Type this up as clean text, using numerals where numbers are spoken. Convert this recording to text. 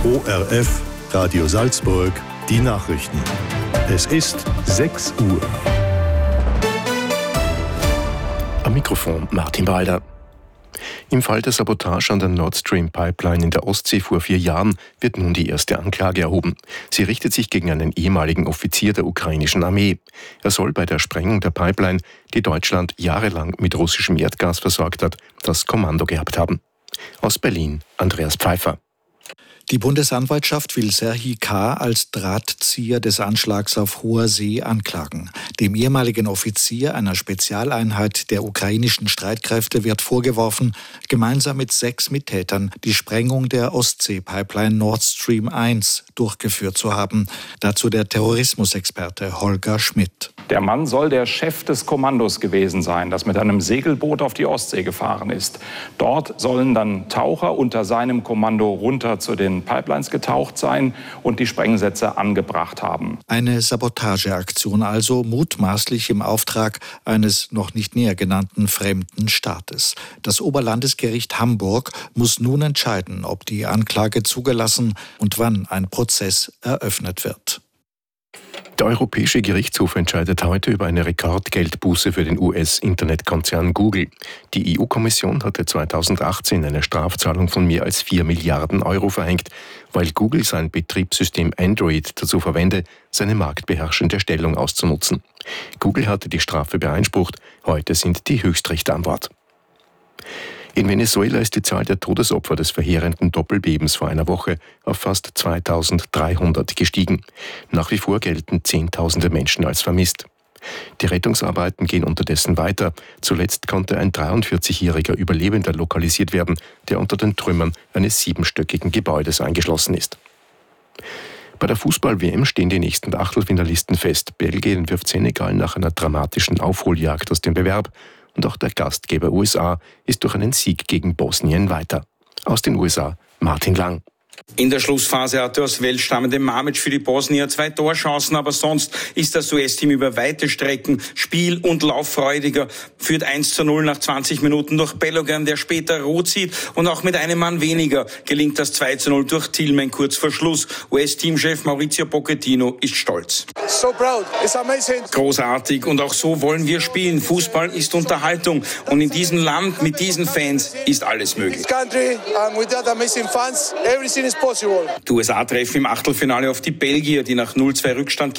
ORF, Radio Salzburg, die Nachrichten. Es ist 6 Uhr. Am Mikrofon Martin Walder. Im Fall der Sabotage an der Nord Stream Pipeline in der Ostsee vor 4 Jahren wird nun die erste Anklage erhoben. Sie richtet sich gegen einen ehemaligen Offizier der ukrainischen Armee. Er soll bei der Sprengung der Pipeline, die Deutschland jahrelang mit russischem Erdgas versorgt hat, das Kommando gehabt haben. Aus Berlin, Andreas Pfeiffer. Die Bundesanwaltschaft will Serhii K. als Drahtzieher des Anschlags auf hoher See anklagen. Dem ehemaligen Offizier einer Spezialeinheit der ukrainischen Streitkräfte wird vorgeworfen, gemeinsam mit 6 Mittätern die Sprengung der Ostsee-Pipeline Nord Stream 1 durchgeführt zu haben. Dazu der Terrorismusexperte Holger Schmidt. Der Mann soll der Chef des Kommandos gewesen sein, das mit einem Segelboot auf die Ostsee gefahren ist. Dort sollen dann Taucher unter seinem Kommando runter zu den Pipelines getaucht sein und die Sprengsätze angebracht haben. Eine Sabotageaktion also, mutmaßlich im Auftrag eines noch nicht näher genannten fremden Staates. Das Oberlandesgericht Hamburg muss nun entscheiden, ob die Anklage zugelassen und wann ein Prozess eröffnet wird. Der Europäische Gerichtshof entscheidet heute über eine Rekordgeldbuße für den US-Internetkonzern Google. Die EU-Kommission hatte 2018 eine Strafzahlung von mehr als 4 Milliarden Euro verhängt, weil Google sein Betriebssystem Android dazu verwende, seine marktbeherrschende Stellung auszunutzen. Google hatte die Strafe beeinsprucht, heute sind die Höchstrichter an Bord. In Venezuela ist die Zahl der Todesopfer des verheerenden Doppelbebens vor einer Woche auf fast 2300 gestiegen. Nach wie vor gelten Zehntausende Menschen als vermisst. Die Rettungsarbeiten gehen unterdessen weiter. Zuletzt konnte ein 43-jähriger Überlebender lokalisiert werden, der unter den Trümmern eines 7-stöckigen Gebäudes eingeschlossen ist. Bei der Fußball-WM stehen die nächsten Achtelfinalisten fest. Belgien wirft Senegal nach einer dramatischen Aufholjagd aus dem Bewerb. Und auch der Gastgeber USA ist durch einen Sieg gegen Bosnien weiter. Aus den USA Martin Lang. In der Schlussphase hatte aus Wels stammende Mamic für die Bosnier 2 Torchancen, aber sonst ist das US-Team über weite Strecken spiel- und lauffreudiger, führt 1:0 nach 20 Minuten durch Bellogan, der später rot sieht, und auch mit einem Mann weniger gelingt das 2:0 durch Tillman kurz vor Schluss. US-Teamchef Maurizio Pochettino ist stolz. So proud. It's amazing. Großartig, und auch so wollen wir spielen. Fußball ist Unterhaltung und in diesem Land mit diesen Fans ist alles möglich. Die USA treffen im Achtelfinale auf die Belgier, die nach 0:2 Rückstand